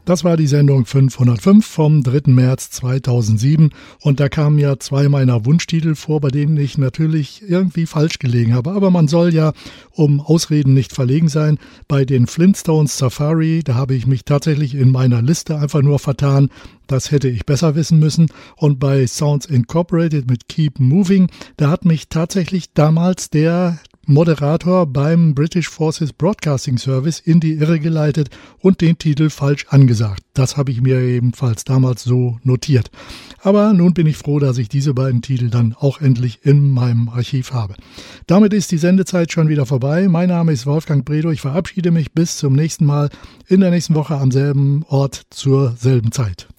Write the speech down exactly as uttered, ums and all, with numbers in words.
Das war die Sendung fünfhundertfünf vom dritten März zweitausendsieben und da kamen ja zwei meiner Wunschtitel vor, bei denen ich natürlich irgendwie falsch gelegen habe. Aber man soll ja um Ausreden nicht verlegen sein. Bei den Flintstones Safari, da habe ich mich tatsächlich in meiner Liste einfach nur vertan. Das hätte ich besser wissen müssen. Und bei Sounds Incorporated mit Keep Moving, da hat mich tatsächlich damals der Moderator beim British Forces Broadcasting Service in die Irre geleitet und den Titel falsch angesagt. Das habe ich mir ebenfalls damals so notiert. Aber nun bin ich froh, dass ich diese beiden Titel dann auch endlich in meinem Archiv habe. Damit ist die Sendezeit schon wieder vorbei. Mein Name ist Wolfgang Bredow. Ich verabschiede mich bis zum nächsten Mal in der nächsten Woche am selben Ort zur selben Zeit.